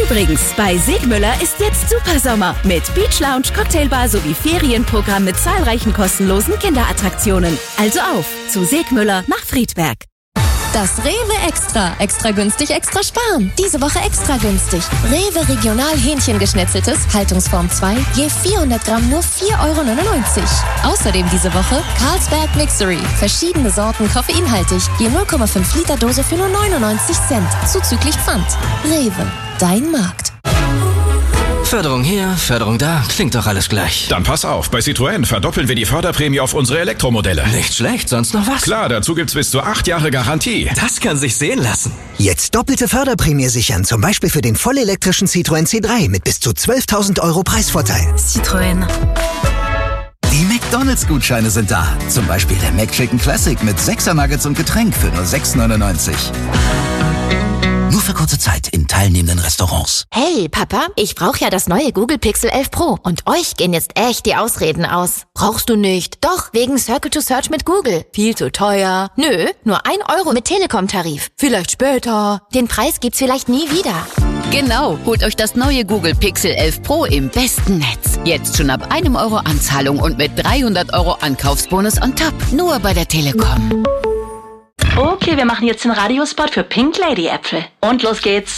Übrigens, bei Segmüller ist jetzt Supersommer mit Beach Lounge, Cocktailbar sowie Ferienprogramm mit zahlreichen kostenlosen Kinderattraktionen. Also auf zu Segmüller nach Friedberg. Das Rewe Extra. Extra günstig, extra sparen. Diese Woche extra günstig. Rewe Regional Hähnchengeschnetzeltes, Haltungsform 2, je 400 Gramm nur 4,99 €. Außerdem diese Woche Carlsberg Mixery. Verschiedene Sorten koffeinhaltig, je 0,5 Liter Dose für nur 99 Cent. Zuzüglich Pfand. Rewe, dein Markt. Förderung hier, Förderung da, klingt doch alles gleich. Dann pass auf, bei Citroën verdoppeln wir die Förderprämie auf unsere Elektromodelle. Nicht schlecht, sonst noch was? Klar, dazu gibt's bis zu 8 Jahre Garantie. Das kann sich sehen lassen. Jetzt doppelte Förderprämie sichern, zum Beispiel für den vollelektrischen Citroën C3 mit bis zu 12.000 € Preisvorteil. Citroën. Die McDonald's-Gutscheine sind da. Zum Beispiel der McChicken Classic mit 6er Nuggets und Getränk für nur 6,99 €. Nur für kurze Zeit in teilnehmenden Restaurants. Hey, Papa, ich brauche ja das neue Google Pixel 11 Pro. Und euch gehen jetzt echt die Ausreden aus. Brauchst du nicht? Doch, wegen Circle to Search mit Google. Viel zu teuer. Nö, nur 1 € mit Telekom-Tarif. Vielleicht später. Den Preis gibt's vielleicht nie wieder. Genau, holt euch das neue Google Pixel 11 Pro im besten Netz. Jetzt schon ab 1 € Anzahlung und mit 300 € Ankaufsbonus on top. Nur bei der Telekom. Okay, wir machen jetzt den Radiospot für Pink Lady Äpfel. Und los geht's.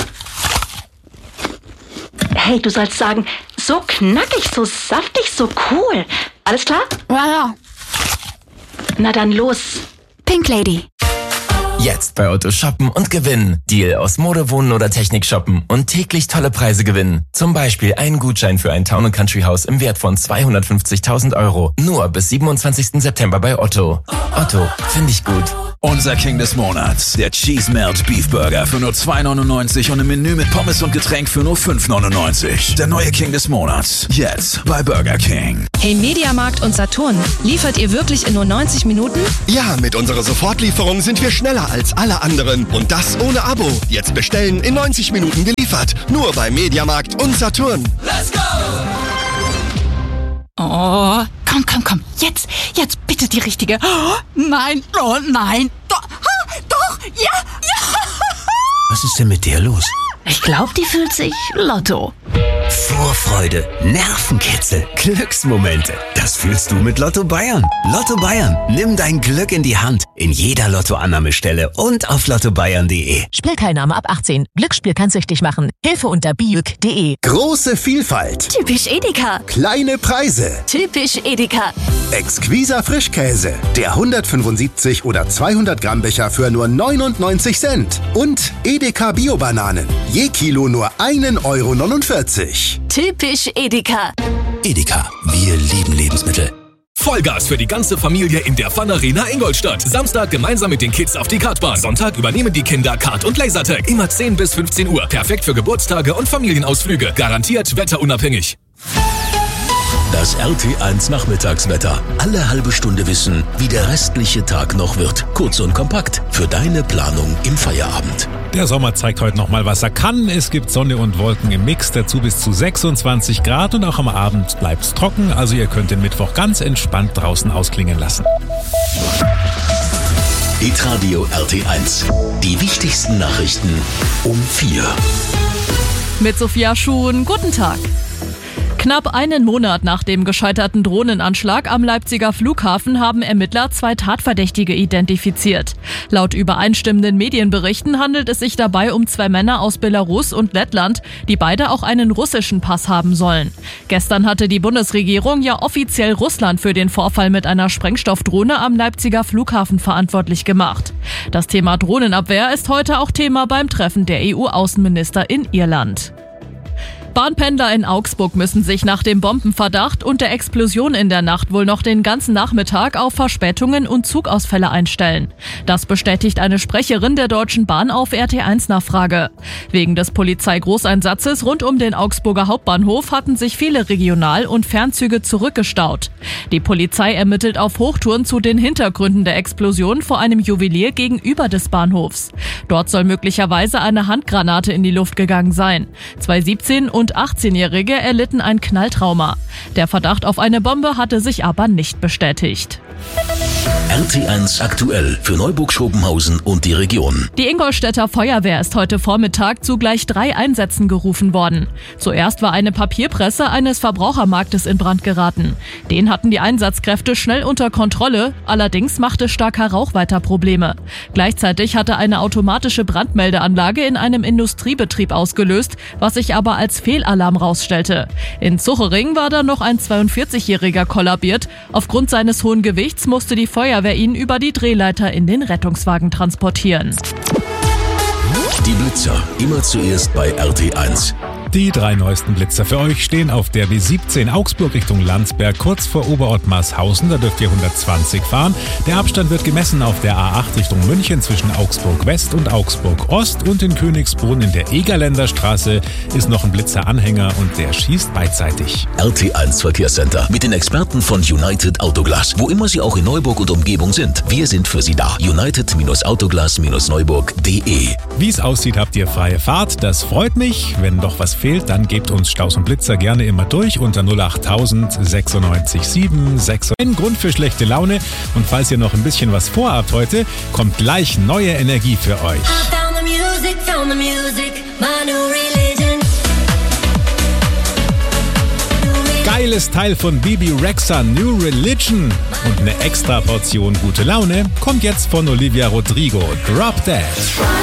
Hey, du sollst sagen, so knackig, so saftig, so cool. Alles klar? Ja. Na dann los. Pink Lady. Jetzt bei Otto shoppen und gewinnen. Deal aus Mode, Wohnen oder Technik shoppen und täglich tolle Preise gewinnen. Zum Beispiel einen Gutschein für ein Town & Country Haus im Wert von 250.000 €. Nur bis 27. September bei Otto. Otto, finde ich gut. Unser King des Monats, der Cheese Melt Beef Burger für nur 2,99 € und ein Menü mit Pommes und Getränk für nur 5,99 €. Der neue King des Monats, jetzt bei Burger King. Hey Mediamarkt und Saturn, liefert ihr wirklich in nur 90 Minuten? Ja, mit unserer Sofortlieferung sind wir schneller als alle anderen. Und das ohne Abo. Jetzt bestellen, in 90 Minuten geliefert. Nur bei Mediamarkt und Saturn. Let's go! Oh, komm. Jetzt bitte die richtige. Oh, nein. Doch, ja. Was ist denn mit der los? Ich glaube, die fühlt sich Lotto. Vorfreude, Nervenkitzel, Glücksmomente. Das fühlst du mit Lotto Bayern. Lotto Bayern, nimm dein Glück in die Hand. In jeder Lottoannahmestelle und auf lottobayern.de. Spielteilnahme ab 18. Glücksspiel kann süchtig machen. Hilfe unter biük.de. Große Vielfalt. Typisch Edeka. Kleine Preise. Typisch Edeka. Exquiser Frischkäse. Der 175 oder 200 Gramm Becher für nur 99 Cent. Und Edeka Bio-Bananen. Je Kilo nur 1,49 €. Typisch Edeka. Edeka, wir lieben Lebensmittel. Vollgas für die ganze Familie in der Fun Arena Ingolstadt. Samstag gemeinsam mit den Kids auf die Kartbahn. Sonntag übernehmen die Kinder Kart und Lasertag. Immer 10 bis 15 Uhr. Perfekt für Geburtstage und Familienausflüge. Garantiert wetterunabhängig. Das RT1 Nachmittagswetter. Alle halbe Stunde wissen, wie der restliche Tag noch wird. Kurz und kompakt für deine Planung im Feierabend. Der Sommer zeigt heute nochmal, was er kann. Es gibt Sonne und Wolken im Mix, dazu bis zu 26 Grad und auch am Abend bleibt es trocken. Also ihr könnt den Mittwoch ganz entspannt draußen ausklingen lassen. Hitradio RT1. Die wichtigsten Nachrichten um 4. Mit Sophia Schuhn, guten Tag. Knapp einen Monat nach dem gescheiterten Drohnenanschlag am Leipziger Flughafen haben Ermittler 2 Tatverdächtige identifiziert. Laut übereinstimmenden Medienberichten handelt es sich dabei um 2 Männer aus Belarus und Lettland, die beide auch einen russischen Pass haben sollen. Gestern hatte die Bundesregierung ja offiziell Russland für den Vorfall mit einer Sprengstoffdrohne am Leipziger Flughafen verantwortlich gemacht. Das Thema Drohnenabwehr ist heute auch Thema beim Treffen der EU-Außenminister in Irland. Bahnpendler in Augsburg müssen sich nach dem Bombenverdacht und der Explosion in der Nacht wohl noch den ganzen Nachmittag auf Verspätungen und Zugausfälle einstellen. Das bestätigt eine Sprecherin der Deutschen Bahn auf RT1-Nachfrage. Wegen des Polizeigroßeinsatzes rund um den Augsburger Hauptbahnhof hatten sich viele Regional- und Fernzüge zurückgestaut. Die Polizei ermittelt auf Hochtouren zu den Hintergründen der Explosion vor einem Juwelier gegenüber des Bahnhofs. Dort soll möglicherweise eine Handgranate in die Luft gegangen sein. 2 17- und 18-Jährige erlitten ein Knalltrauma. Der Verdacht auf eine Bombe hatte sich aber nicht bestätigt. RT1 aktuell für Neuburg-Schopenhausen und die Region. Die Ingolstädter Feuerwehr ist heute Vormittag zu gleich 3 Einsätzen gerufen worden. Zuerst war eine Papierpresse eines Verbrauchermarktes in Brand geraten. Den hatten die Einsatzkräfte schnell unter Kontrolle, allerdings machte starker Rauch weiter Probleme. Gleichzeitig hatte eine automatische Brandmeldeanlage in einem Industriebetrieb ausgelöst, was sich aber als Fehlalarm rausstellte. In Zuchering war dann noch ein 42-Jähriger kollabiert. Aufgrund seines hohen Gewichts musste die Feuerwehr ihn über die Drehleiter in den Rettungswagen transportieren. Die Blitzer, immer zuerst bei RT1. Die 3 neuesten Blitzer für euch stehen auf der B17 Augsburg Richtung Landsberg, kurz vor Oberottmarshausen. Da dürft ihr 120 fahren. Der Abstand wird gemessen auf der A8 Richtung München zwischen Augsburg West und Augsburg Ost. Und in Königsbrunn in der Egerländer Straße ist noch ein Blitzeranhänger und der schießt beidseitig. RT1 Verkehrscenter mit den Experten von United Autoglas. Wo immer Sie auch in Neuburg und Umgebung sind, wir sind für Sie da. United-Autoglas-Neuburg.de. Wie es aussieht, habt ihr freie Fahrt. Das freut mich. Wenn doch was fehlt, dann gebt uns Staus und Blitzer gerne immer durch unter 08000 96 7 6. Ein Grund für schlechte Laune. Und falls ihr noch ein bisschen was vorhabt heute, kommt gleich neue Energie für euch. Geiles Teil von Bibi Rexha, New Religion. Und eine extra Portion gute Laune kommt jetzt von Olivia Rodrigo. Drop Dead.